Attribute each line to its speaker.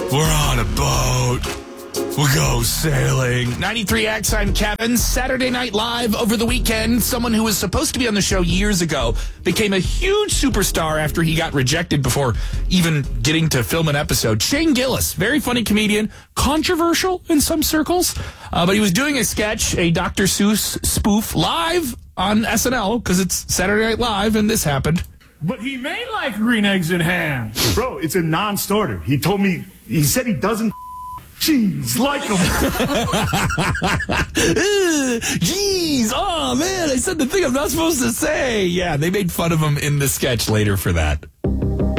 Speaker 1: We're on a boat. We'll go sailing. 93X, I'm Kevin. Saturday Night Live over the weekend. Someone who was supposed to be on the show years ago became a huge superstar after he got rejected before even getting to film an episode. Shane Gillis, very funny comedian, controversial in some circles. But he was doing a sketch, a Dr. Seuss spoof, live on SNL because it's Saturday Night Live, and this happened.
Speaker 2: But he may like green eggs and ham.
Speaker 3: Bro, it's a non-starter. He said he doesn't cheese like him.
Speaker 1: Jeez, oh man, I said the thing I'm not supposed to say. Yeah, they made fun of him in the sketch later for that.